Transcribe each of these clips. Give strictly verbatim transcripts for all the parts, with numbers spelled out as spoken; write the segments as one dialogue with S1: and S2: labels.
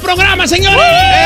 S1: programa, señores.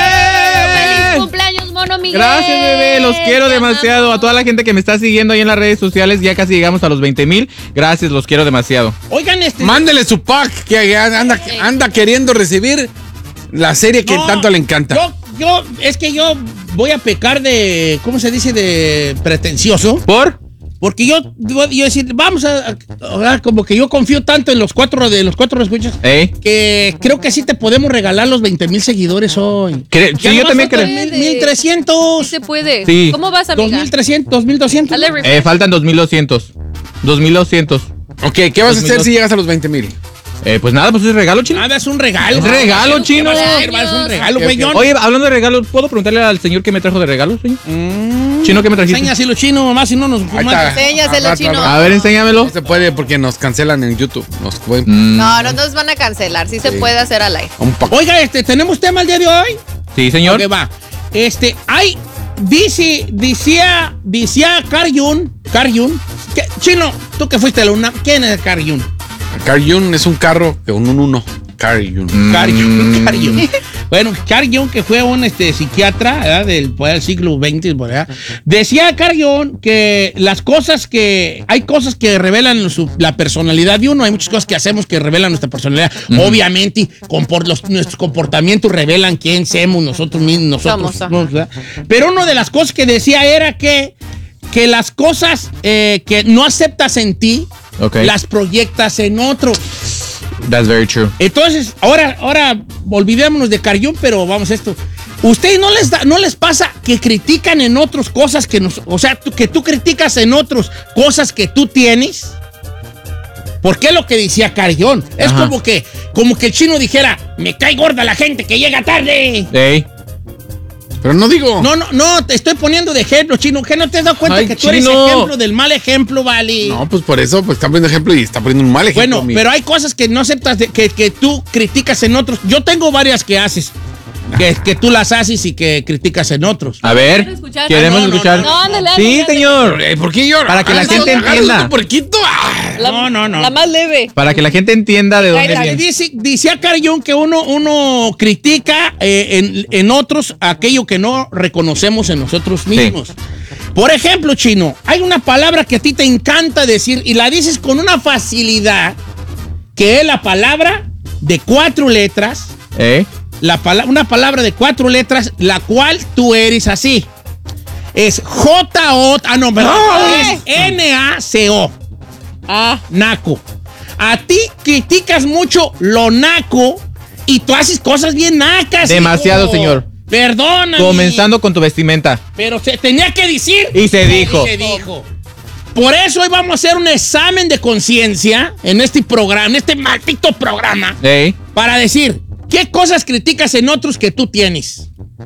S2: ¡Eh! ¡Feliz cumpleaños, Mono Miguel!
S3: Gracias, bebé. Los quiero demasiado. A toda la gente que me está siguiendo ahí en las redes sociales, ya casi llegamos a los veinte mil. Gracias, los quiero demasiado.
S1: Oigan, este.
S4: Mándele su pack que anda, anda queriendo recibir la serie que
S1: No,
S4: tanto le encanta.
S1: Yo, yo, es que yo voy a pecar de, ¿cómo se dice? De pretencioso.
S3: ¿Por?
S1: Porque yo, yo, yo decir, vamos a, a, a, como que yo confío tanto en los cuatro de los cuatro escuchas,
S3: ¿Eh?
S1: que creo que sí te podemos regalar los veinte mil seguidores hoy.
S3: Cre- sí, yo también creo.
S1: mil trescientos.
S2: Sí se puede.
S3: Sí.
S2: ¿Cómo vas,
S1: dos
S2: amiga?
S1: mil trescientos, dos mil doscientos.
S2: Dale refresh.
S3: Eh, faltan dos mil doscientos. dos mil doscientos.
S4: Ok, ¿qué vas a hacer si llegas a los veinte mil?
S3: Eh, pues nada, pues es regalo, chino.
S1: Nada, es un regalo.
S3: Es regalo,
S1: ¿Qué
S3: chino.
S1: vas a hacer? Es un regalo,
S4: Ok,
S1: güey.
S4: ok.
S1: Yo-
S3: Oye, hablando de regalos, ¿puedo preguntarle al señor qué me trajo de regalo, señor?
S1: Mm,
S3: Chino, ¿qué me trajiste?
S1: enséñaselo, chino, nomás si no nos
S4: Ahí
S1: fuman.
S4: está.
S2: Enséñaselo,
S4: Al rato,
S2: chino.
S4: al rato.
S3: A ver, enséñamelo.
S4: No se puede porque nos cancelan en YouTube. Nos pueden
S3: Mm,
S2: No, no nos van a cancelar. Sí se
S4: Sí.
S2: puede hacer al aire.
S4: un pack.
S1: Oiga, este, ¿tenemos tema el día de hoy?
S3: sí, señor.
S1: Ok, va. Este, hay, dice, decía, decía Carl Jung, Carl Jung, que- chino, tú que fuiste a la UNAM, ¿quién es Carl Jung?
S4: Carl Jung es un carro que un uno. Carl Jung.
S3: Mm.
S1: Carl Jung, Carl Jung. Bueno, Carl Jung, que fue un este, psiquiatra, ¿verdad? Del, pues, del siglo veinte, ¿verdad? Decía Carl Jung que las cosas que, hay cosas que revelan su- la personalidad de uno, hay muchas cosas que hacemos que revelan nuestra personalidad. Obviamente, compor- los- nuestros comportamientos revelan quién somos nosotros mismos, nosotros.
S2: Somos, ajá.
S1: ¿no? ¿Verdad? Pero una de las cosas que decía era que, que las cosas eh, que no aceptas en ti,
S3: Ok.
S1: las proyectas en otro.
S3: That's very true.
S1: Entonces, ahora, ahora olvidémonos de Carl Jung, pero vamos a esto. ¿Ustedes no les da, no les pasa que critican en otros cosas que nos, o sea, tú- que tú criticas en otros cosas que tú tienes? ¿Por qué lo que decía Carl Jung? Es
S3: Ajá.
S1: como que, como que el chino dijera, me cae gorda la gente que llega tarde.
S3: Ey.
S4: Pero no digo.
S1: No, no, no, te estoy poniendo de ejemplo, chino. ¿Qué no te has dado cuenta
S3: Ay,
S1: que tú eres
S3: chino.
S1: ejemplo del mal ejemplo, vale?
S4: No, pues por eso pues está poniendo ejemplo y está poniendo un mal ejemplo.
S1: Bueno,
S4: mi-
S1: pero hay cosas que no aceptas, de- que, que tú criticas en otros. Yo tengo varias que haces, que, que tú las haces y que criticas en otros.
S3: A ver,
S2: ¿Quieres escuchar?
S3: queremos
S1: No, no,
S3: escuchar.
S2: no, ándale, ándale,
S3: Sí,
S2: ándale.
S3: señor.
S4: Eh, ¿Por qué llora?
S3: Para que la
S4: Ah,
S3: gente
S4: agarra
S3: entienda.
S4: tu puerquito. Ah.
S2: La-
S1: No, no, no.
S2: La más leve.
S3: Para que la gente entienda de dónde
S2: Ay, ay,
S3: viene.
S1: Dice, decía Carl Jung que uno, uno critica eh, en, en otros aquello que no reconocemos en nosotros mismos. Por ejemplo, chino, hay una palabra que a ti te encanta decir y la dices con una facilidad que es la palabra de cuatro letras.
S3: ¿Eh?
S1: La pala- una palabra de cuatro letras, la cual tú eres así. Es J O, ah, no, perdón,
S2: Ay.
S1: es N A C O,
S2: Ah,
S1: naco. A ti criticas mucho lo naco y tú haces cosas bien nacas.
S3: Demasiado,
S1: hijo.
S3: señor.
S1: Perdóname.
S3: Comenzando con tu vestimenta.
S1: Pero se tenía que decir.
S3: Y se dijo.
S1: Y se dijo. Por eso hoy vamos a hacer un examen de conciencia en este programa, en este maldito programa,
S3: ¿Eh?
S1: para decir, ¿qué cosas criticas en otros que tú tienes?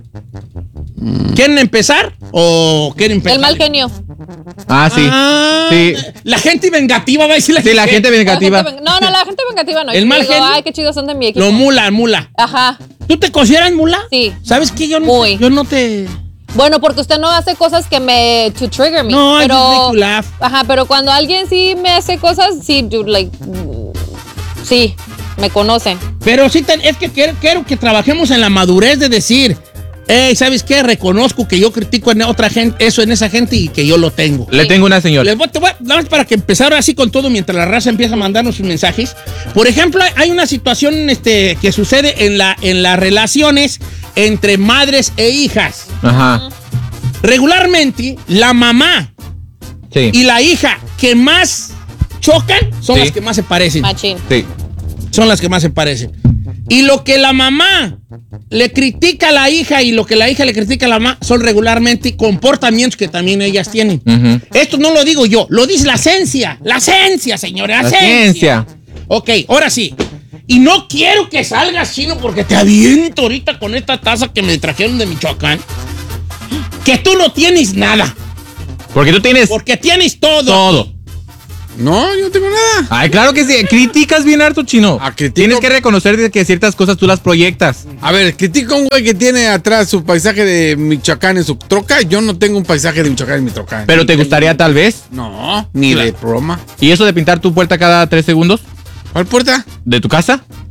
S1: ¿Quieren empezar o quieren empezar?
S2: el mal genio.
S3: Ah, sí.
S1: Ah,
S3: Sí.
S1: La gente vengativa va a decir la
S3: Sí, la gente
S2: La
S3: vengativa.
S2: gente ven- no, no, la gente vengativa no.
S1: ¿El
S2: Yo
S1: mal
S2: digo,
S1: genio?
S2: ay, qué chidos son de mi equipo.
S1: Lo mula, mula.
S2: Ajá.
S1: ¿Tú te consideras mula?
S2: Sí.
S1: ¿Sabes qué? Yo no,
S2: Muy.
S1: yo no te...
S2: Bueno, porque usted no hace cosas que me to trigger me.
S1: No, I
S2: pero
S1: just make you laugh.
S2: ajá, pero cuando alguien sí me hace cosas, sí, dude, like mm, sí, me conocen.
S1: Pero sí, te- es que quiero, quiero que trabajemos en la madurez de decir, hey, ¿sabes qué? Reconozco que yo critico en otra gente, eso en esa gente y que yo lo tengo.
S3: Le tengo una, señor.
S1: Les voy, te voy a- nada más para que empezar así con todo mientras la raza empieza a mandarnos sus mensajes. Por ejemplo, hay- hay una situación este, que sucede en, la, en las relaciones entre madres e hijas.
S3: Ajá.
S1: Regularmente, la mamá
S3: Sí.
S1: y la hija que más chocan son
S3: Sí.
S1: las que más se parecen.
S2: Machín.
S3: Sí.
S1: Son las que más se parecen. Y lo que la mamá le critica a la hija y lo que la hija le critica a la mamá son regularmente comportamientos que también ellas tienen.
S3: Ujú.
S1: Esto no lo digo yo, lo dice la ciencia. La ciencia, señora, la,
S3: La
S1: ciencia.
S3: ciencia.
S1: Ok, ahora sí. Y no quiero que salgas, chino, porque te aviento ahorita con esta taza que me trajeron de Michoacán. Que tú no tienes nada,
S3: Porque tú tienes
S1: porque tienes todo.
S3: todo.
S4: No, yo no tengo nada.
S3: Ay, claro que sí. Criticas bien harto, chino.
S4: Ah, critico.
S3: Tienes que reconocer de que ciertas cosas tú las proyectas.
S4: A ver, critica a un güey que tiene atrás su paisaje de Michoacán en su troca. Yo no tengo un paisaje de Michoacán en mi troca.
S3: Pero te gustaría tal vez.
S4: No, ni
S1: Claro.
S4: de broma.
S3: ¿Y eso de pintar tu puerta cada tres segundos
S4: ¿Cuál puerta?
S3: de tu casa?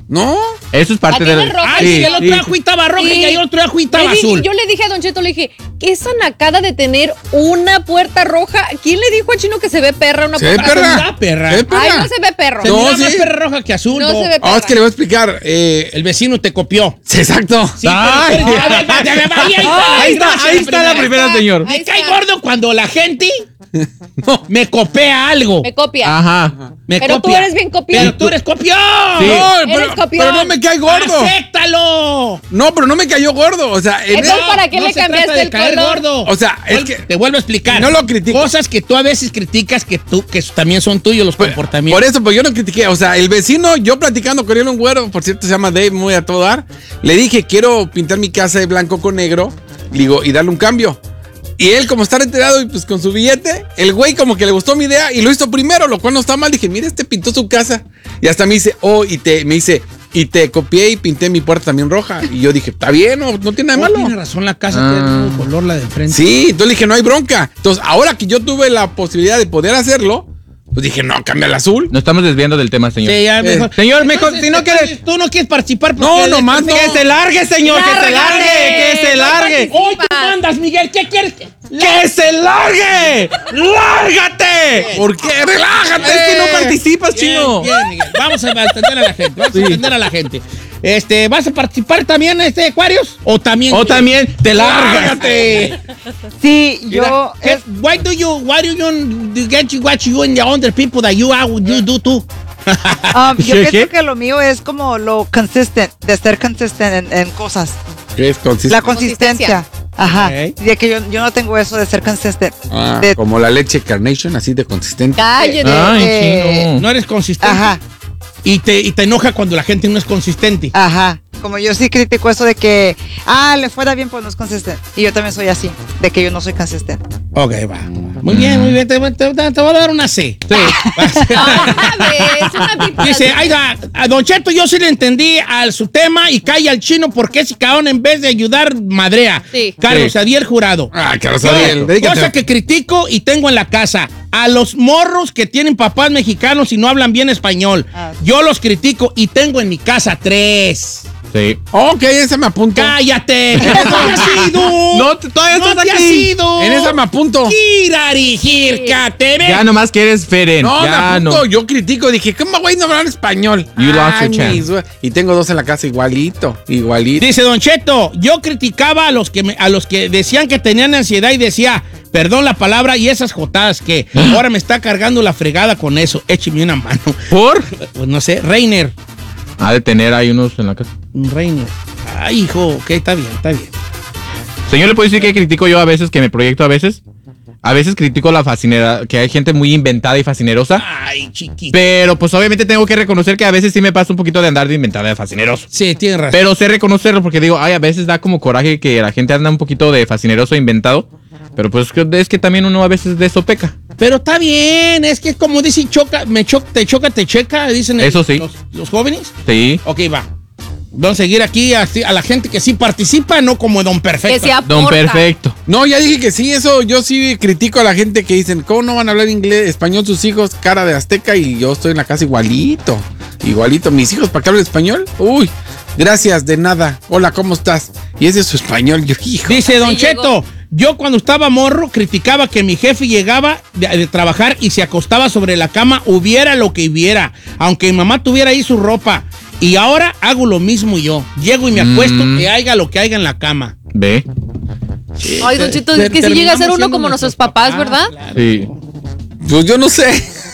S4: No.
S3: Eso es parte
S2: Aquí
S3: de
S2: en el rojo.
S1: Ay, sí, el otro ajo estaba roja
S2: Sí.
S1: y el otro ajo estaba
S2: Le dije-
S1: azul.
S2: Yo le dije a Don Cheto, le dije, ¿qué esa nacada de tener una puerta roja? ¿Quién le dijo a Chino que se ve perra una
S4: Se ve
S2: puerta
S4: perra.
S2: roja?
S1: Está perra.
S4: Se ve perra.
S2: Ay, no se ve perro.
S1: Se
S4: No,
S1: mira
S4: sí.
S1: más perra roja que azul.
S2: No se ve
S4: Ah, es que le voy a explicar. Eh,
S1: El vecino te copió.
S4: sí, exacto.
S1: Sí,
S3: Ay.
S1: pero- pero- a ver, espérate, a ver, ahí está,
S3: Ahí está,
S1: gracias,
S3: ahí está la primera,
S2: está.
S3: señor.
S2: Ahí
S1: Me cae
S2: está.
S1: gordo cuando la gente me copia algo.
S2: Me copia.
S3: Ajá.
S1: Me
S2: Pero tú
S1: copia.
S2: eres bien copión.
S1: Pero tú eres copión.
S3: Sí.
S4: No,
S2: Eres
S4: pero,
S2: copión.
S4: pero no me cae gordo.
S1: ¡Acéptalo!
S4: No, pero no me cayó gordo. O sea, en
S2: Entonces,
S4: el-
S2: ¿para qué
S1: no
S2: le
S1: se
S2: cambiaste
S1: trata de
S2: el
S1: caer
S2: color?
S1: gordo.
S4: O sea, es
S1: Vuel-
S4: que-
S1: te vuelvo a explicar.
S4: No lo critico.
S1: Cosas que tú a veces criticas que tú que también son tuyos los comportamientos.
S4: Por eso, pues yo no critiqué. O sea, el vecino, yo platicando con él, un güero, por cierto, se llama Dave, muy a todo dar. Le dije, quiero pintar mi casa de blanco con negro. Digo, y darle un cambio. Y él, como está retirado y pues con su billete, el güey como que le gustó mi idea y lo hizo primero, lo cual no está mal. Dije, mira, este pintó su casa. Y hasta me dice, oh, y te, me dice, y te copié y pinté mi puerta también roja. Y yo dije, está bien, no, no tiene nada
S1: Oh,
S4: de
S1: tiene
S4: malo.
S1: razón, la casa
S3: Ah.
S1: tiene el mismo color, la de enfrente.
S4: Sí, entonces le dije, no hay bronca. Entonces, ahora que yo tuve la posibilidad de poder hacerlo, pues dije, no, cambia al azul.
S3: Nos estamos desviando del tema, señor.
S1: Sí, ya mejor.
S3: Señor, mejor, si no
S1: entonces,
S3: quieres-
S1: Tú no quieres participar.
S4: No,
S1: porque-
S4: nomás no.
S3: Que se largue, señor, que se
S2: Lárgate.
S3: largue, que se largue.
S1: Hoy tú mandas, Miguel. ¿Qué quieres? que-
S3: ¡Que se largue! ¡Lárgate!
S4: ¿Por qué? ¡Relájate!
S3: Es que no participas,
S1: Bien,
S3: chino.
S1: bien, Miguel. Vamos a atender a la gente. Vamos a atender a la gente. Este, ¿vas a participar también, este, Aquarius? O también.
S3: O también, te largas.
S1: Lárgate.
S5: Sí,
S1: Mira,
S5: yo.
S1: ¿qué-
S5: es-
S1: why do you, why do you, you get you what you and the other people that you are, you do too?
S5: um, yo
S3: ¿Qué,
S5: pienso
S3: qué?
S5: que lo mío es como lo consistent, de ser consistent en, en cosas.
S4: ¿Qué es consistente?
S5: La consistencia. Ajá.
S1: Ok.
S5: De que yo, yo no tengo eso de ser consistent.
S4: Ah,
S5: De-
S4: como la leche Carnation, así de consistente.
S2: Cállate.
S3: Ay,
S5: Eh,
S3: chino.
S1: No eres consistente.
S5: Ajá,
S1: Y te, y te enoja cuando la gente no es consistente.
S5: ajá. Como yo sí critico eso de que, ah, le fuera bien, pues no es consistente. Y yo también soy así, de que yo no soy consistente.
S1: Ok, va. Muy bien, muy bien. Te, te- te- te voy a dar una C. Sí.
S2: Ah, ves, una pipa.
S1: Dice, ay, da- a Don Cheto yo sí le entendí al su tema y calla al chino porque ese cabrón en vez de ayudar madrea.
S2: Sí.
S1: Carlos
S3: Sí.
S1: Adiel Jurado.
S4: Ah, Carlos
S1: Yo,
S4: Adiel, dedícate.
S1: cosa que critico y tengo en la casa. A los morros que tienen papás mexicanos y no hablan bien español.
S5: Ah.
S1: Yo los critico y tengo en mi casa tres.
S3: Sí.
S4: Ok, esa me apunto.
S1: ¡Cállate! ¡Que no te has ido!
S3: No, te- todavía
S1: ¡No
S3: estás
S1: te
S3: aquí.
S1: has ido!
S4: En esa me apunto.
S1: ¡Kirari, jircate! ven.
S3: Ya nomás quieres Feren.
S4: No, me
S3: ya
S4: apunto.
S3: no.
S4: Yo critico. Dije, ¿cómo güey no hablan español?
S3: You lost your
S4: Ay,
S3: chance.
S4: mis güey. Y tengo dos en la casa igualito, igualito.
S1: Dice Don Cheto, yo criticaba a los que me- a los que decían que tenían ansiedad y decía, perdón la palabra, y esas jotadas que ahora me está cargando la fregada con eso. Écheme una mano.
S3: ¿Por?
S1: Pues no sé, Reiner.
S3: Ha de tener ahí unos en la casa.
S1: Un Reiner. Ay, hijo, ok, está bien, está bien.
S3: Señor, ¿le puedo decir que critico yo a veces, que me proyecto a veces? A veces critico la fascinera, que hay gente muy inventada y fascinerosa.
S1: Ay, chiquito.
S3: Pero pues obviamente tengo que reconocer que a veces sí me pasa un poquito de andar de inventada de fascineroso.
S1: Sí, tienes razón.
S3: Pero sé reconocerlo porque digo, ay, a veces da como coraje que la gente anda un poquito de fascineroso e inventado. Pero pues es que- es que también uno a veces de eso peca.
S1: Pero está bien, es que como dicen, choca, me choca, te choca, te checa, dicen el-
S3: Eso sí.
S1: los, los jóvenes.
S3: Sí.
S1: Ok, va. Vamos a seguir aquí a, a la gente que sí participa, no como Don Perfecto.
S2: Que se aporta.
S3: Don Perfecto.
S4: No, ya dije que sí, eso yo sí critico a la gente que dicen, ¿cómo no van a hablar inglés, español sus hijos, cara de azteca? Y yo estoy en la casa igualito, igualito. Mis hijos, ¿para qué hablan español? Uy, gracias, de nada. Hola, ¿cómo estás? Y ese es su español, yo, hijo.
S1: Dice Don
S2: Así
S1: Cheto,
S2: llegó.
S1: yo cuando estaba morro criticaba que mi jefe llegaba de, de trabajar y se acostaba sobre la cama, hubiera lo que hubiera, aunque mi mamá tuviera ahí su ropa. Y ahora hago lo mismo yo. Llego y me acuesto
S3: Mm.
S1: y haya lo que haya en la cama.
S3: Ve.
S2: Ay, Don Cheto,
S1: Ter-
S2: es que si llega a ser
S1: terminamos
S2: uno
S1: siendo
S2: como nuestros papás, ¿verdad?
S1: claro.
S3: Sí.
S4: Pues yo no sé.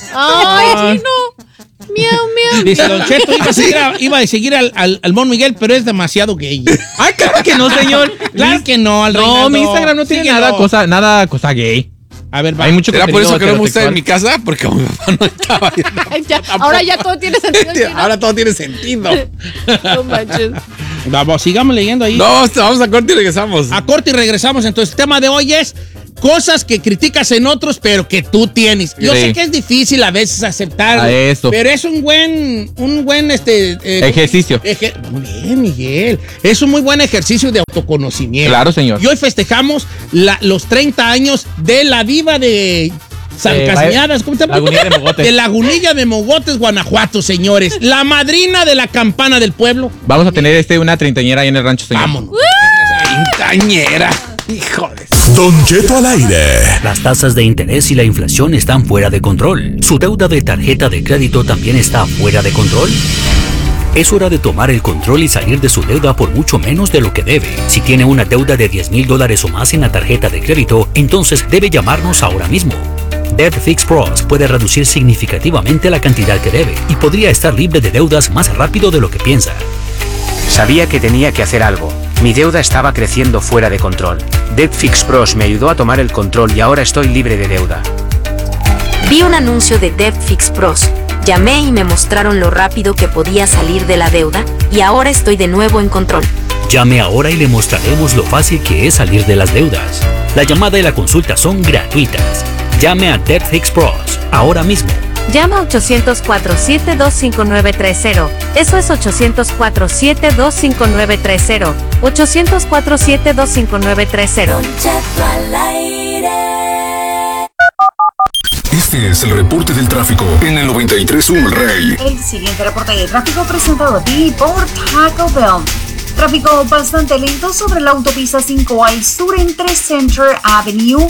S2: Ay, chino. Miau, miau.
S1: Dice Don Cheto, iba a seguir, a, iba a seguir al, al, al Mon Miguel, pero es demasiado gay.
S3: Ay, claro que no, señor.
S1: Claro que no, al
S3: No,
S1: Reinaldo.
S3: mi Instagram no tiene
S1: Síguelo.
S3: nada cosa, nada cosa gay.
S1: A ver, va.
S3: Hay mucho
S4: ¿Será por eso que no me gusta en
S3: heterosexual.
S4: mi casa? Porque como mi papá no estaba viendo.
S2: Ay, ya, ahora ya todo tiene sentido, chino.
S4: Ahora todo tiene sentido.
S2: No manches.
S1: Vamos, sigamos leyendo ahí.
S4: No, vamos a corte y regresamos.
S1: A corte y regresamos. Entonces, el tema de hoy es cosas que criticas en otros, pero que tú tienes. Yo
S3: Sí.
S1: sé que es difícil a veces aceptarlo.
S3: A eso.
S1: Pero es un buen, un buen este eh,
S3: Ejercicio.
S1: eje- Muy bien, Miguel. Es un muy buen ejercicio de autoconocimiento.
S3: Claro, señor.
S1: Y hoy festejamos la- los treinta años de la diva de San
S3: Eh,
S1: Cañadas, ¿cómo se llama?
S3: Lagunilla de Mogotes.
S1: De Lagunilla de Mogotes, Guanajuato, señores. La madrina de la campana del pueblo.
S3: Vamos a tener este una treintañera ahí en el rancho, señor.
S1: Vámonos.
S4: Tañera. Híjole.
S6: Don Cheto al aire.
S7: Las tasas de interés y la inflación están fuera de control. ¿Su deuda de tarjeta de crédito también está fuera de control? Es hora de tomar el control y salir de su deuda por mucho menos de lo que debe. Si tiene una deuda de diez mil dólares o más en la tarjeta de crédito, entonces debe llamarnos ahora mismo. Debt Fix Pros puede reducir significativamente la cantidad que debe y podría estar libre de deudas más rápido de lo que piensa.
S8: Sabía que tenía que hacer algo. Mi deuda estaba creciendo fuera de control. Debt Fix Pros me ayudó a tomar el control y ahora estoy libre de deuda.
S9: Vi un anuncio de Debt Fix Pros. Llamé y me mostraron lo rápido que podía salir de la deuda y ahora estoy de nuevo en control.
S7: Llame ahora y le mostraremos lo fácil que es salir de las deudas. La llamada y la consulta son gratuitas. Llame a Debt Fix Pros ahora mismo.
S10: Llama a ochocientos cuatro, siete dos cinco nueve tres cero. Eso es ochocientos cuatro, siete dos cinco nueve tres cero. ochocientos cuatro, siete dos cinco nueve tres cero.
S6: Este es el reporte del tráfico en el noventa y tres punto uno El Rey.
S11: El siguiente reporte de tráfico presentado a ti por Taco Bell. Tráfico bastante lento sobre la autopista cinco al sur entre Center Avenue